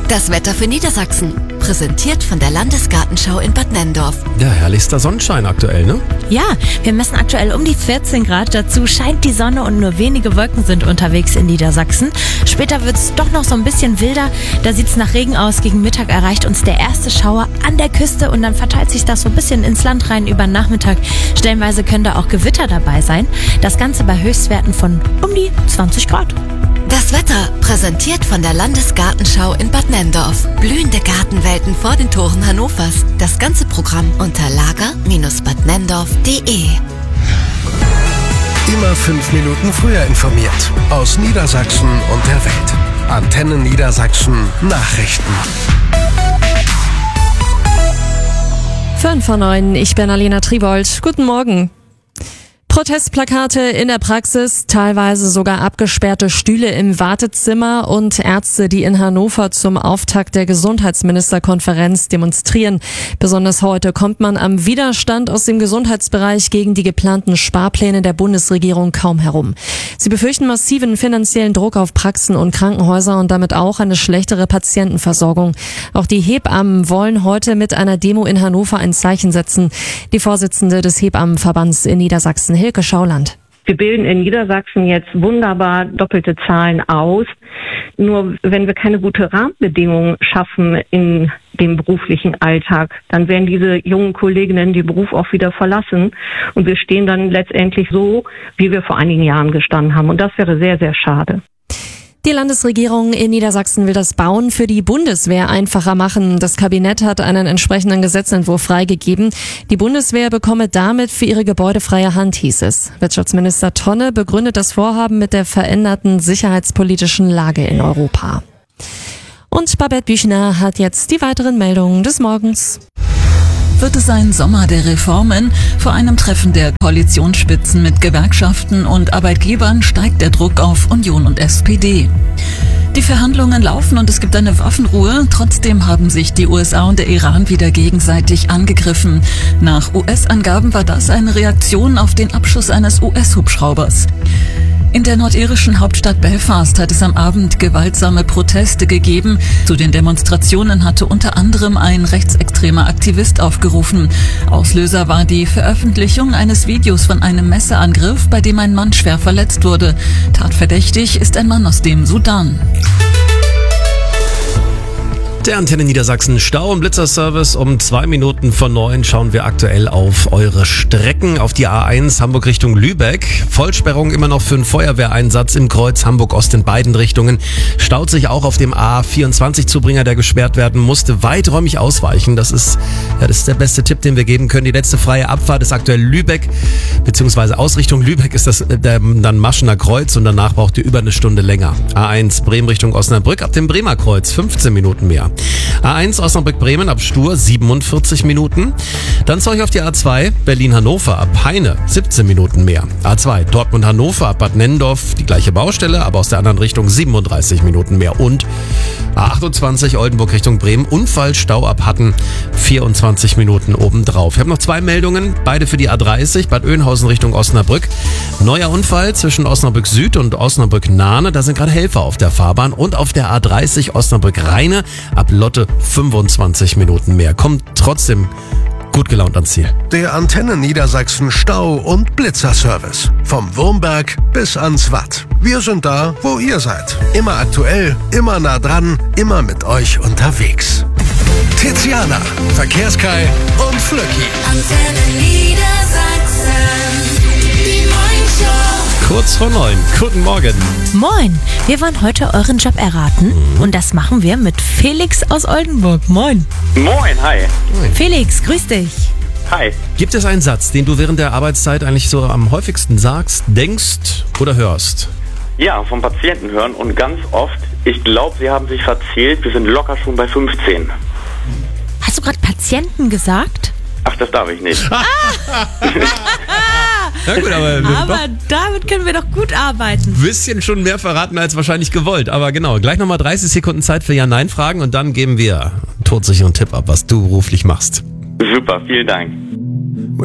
Das Wetter für Niedersachsen. Präsentiert von der Landesgartenschau in Bad Nenndorf. Ja, herrlichster Sonnenschein aktuell, ne? Ja, wir messen aktuell um die 14 Grad. Dazu scheint die Sonne und nur wenige Wolken sind unterwegs in Niedersachsen. Später wird es doch noch so ein bisschen wilder. Da sieht es nach Regen aus. Gegen Mittag erreicht uns der erste Schauer an der Küste und dann verteilt sich das so ein bisschen ins Land rein über den Nachmittag. Stellenweise können da auch Gewitter dabei sein. Das Ganze bei Höchstwerten von um die 20 Grad. Das Wetter, präsentiert von der Landesgartenschau in Bad Nenndorf. Blühende Gartenwelten vor den Toren Hannovers. Das ganze Programm unter lager-badnenndorf.de. Immer 5 Minuten früher informiert. Aus Niedersachsen und der Welt. Antenne Niedersachsen Nachrichten. 5:09, ich bin Alena Tribold. Guten Morgen. Protestplakate in der Praxis, teilweise sogar abgesperrte Stühle im Wartezimmer und Ärzte, die in Hannover zum Auftakt der Gesundheitsministerkonferenz demonstrieren. Besonders heute kommt man am Widerstand aus dem Gesundheitsbereich gegen die geplanten Sparpläne der Bundesregierung kaum herum. Sie befürchten massiven finanziellen Druck auf Praxen und Krankenhäuser und damit auch eine schlechtere Patientenversorgung. Auch die Hebammen wollen heute mit einer Demo in Hannover ein Zeichen setzen. Die Vorsitzende des Hebammenverbands in Niedersachsen, Hilke Schauland. Wir bilden in Niedersachsen jetzt wunderbar doppelte Zahlen aus. Nur wenn wir keine gute Rahmenbedingungen schaffen in dem beruflichen Alltag, dann werden diese jungen Kolleginnen den Beruf auch wieder verlassen. Und wir stehen dann letztendlich so, wie wir vor einigen Jahren gestanden haben. Und das wäre sehr, sehr schade. Die Landesregierung in Niedersachsen will das Bauen für die Bundeswehr einfacher machen. Das Kabinett hat einen entsprechenden Gesetzentwurf freigegeben. Die Bundeswehr bekomme damit für ihre Gebäude freie Hand, hieß es. Wirtschaftsminister Tonne begründet das Vorhaben mit der veränderten sicherheitspolitischen Lage in Europa. Und Babette Büchner hat jetzt die weiteren Meldungen des Morgens. Wird es ein Sommer der Reformen? Vor einem Treffen der Koalitionsspitzen mit Gewerkschaften und Arbeitgebern steigt der Druck auf Union und SPD. Die Verhandlungen laufen und es gibt eine Waffenruhe. Trotzdem haben sich die USA und der Iran wieder gegenseitig angegriffen. Nach US-Angaben war das eine Reaktion auf den Abschuss eines US-Hubschraubers. In der nordirischen Hauptstadt Belfast hat es am Abend gewaltsame Proteste gegeben. Zu den Demonstrationen hatte unter anderem ein rechtsextremer Aktivist aufgerufen. Auslöser war die Veröffentlichung eines Videos von einem Messerangriff, bei dem ein Mann schwer verletzt wurde. Tatverdächtig ist ein Mann aus dem Sudan. Der Antenne Niedersachsen Stau- und Blitzerservice um 2 Minuten vor 9 schauen wir aktuell auf eure Strecken. Auf die A1 Hamburg Richtung Lübeck. Vollsperrung immer noch für einen Feuerwehreinsatz im Kreuz Hamburg-Ost in beiden Richtungen. Staut sich auch auf dem A24-Zubringer, der gesperrt werden musste, weiträumig ausweichen. Das ist der beste Tipp, den wir geben können. Die letzte freie Abfahrt ist aktuell Lübeck, beziehungsweise aus Richtung Lübeck ist das dann Maschener Kreuz und danach braucht ihr über eine Stunde länger. A1 Bremen Richtung Osnabrück ab dem Bremer Kreuz 15 Minuten mehr. A1 Osnabrück-Bremen ab Stur 47 Minuten. Dann zeige ich auf die A2 Berlin-Hannover ab Heine 17 Minuten mehr. A2 Dortmund-Hannover ab Bad Nenndorf, die gleiche Baustelle, aber aus der anderen Richtung 37 Minuten mehr. Und A28 Oldenburg Richtung Bremen, Unfallstau ab Hatten 24 Minuten obendrauf. Ich habe noch 2 Meldungen, beide für die A30 Bad Oeynhausen Richtung Osnabrück. Neuer Unfall zwischen Osnabrück Süd und Osnabrück Nahne, da sind gerade Helfer auf der Fahrbahn. Und auf der A30 Osnabrück Rheine ab Lotte 25 Minuten mehr. Kommt trotzdem gut gelaunt ans Ziel. Der Antenne Niedersachsen Stau- und Blitzerservice. Vom Wurmberg bis ans Watt. Wir sind da, wo ihr seid. Immer aktuell, immer nah dran, immer mit euch unterwegs. Tiziana, Verkehrskai und Flöcki. Antenne Niedersachsen, die Morningshow. Kurz vor 9. Guten Morgen. Moin, wir wollen heute euren Job erraten und das machen wir mit Felix aus Oldenburg. Moin. Moin, hi. Felix, grüß dich. Hi. Gibt es einen Satz, den du während der Arbeitszeit eigentlich so am häufigsten sagst, denkst oder hörst? Ja, vom Patienten hören und ganz oft, ich glaube, sie haben sich verzählt, wir sind locker schon bei 15. Hast du gerade Patienten gesagt? Ach, das darf ich nicht. Na gut, aber damit können wir doch gut arbeiten. Ein bisschen schon mehr verraten als wahrscheinlich gewollt. Aber genau, gleich nochmal 30 Sekunden Zeit für Ja-Nein-Fragen und dann geben wir einen todsicheren Tipp ab, was du beruflich machst. Super, vielen Dank.